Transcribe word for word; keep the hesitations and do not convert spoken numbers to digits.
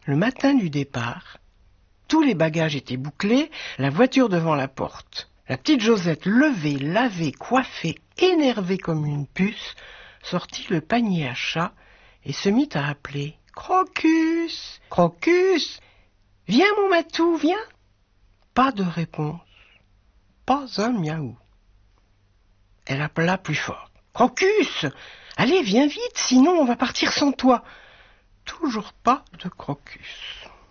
Le matin du départ, tous les bagages étaient bouclés, la voiture devant la porte. La petite Josette, levée, lavée, coiffée, énervée comme une puce, sortit le panier à chat et se mit à appeler « Crocus, Crocus, viens mon matou, viens !» Pas de réponse, pas un miaou. Elle appela plus fort. « Crocus, allez, viens vite, sinon on va partir sans toi. » Toujours pas de Crocus.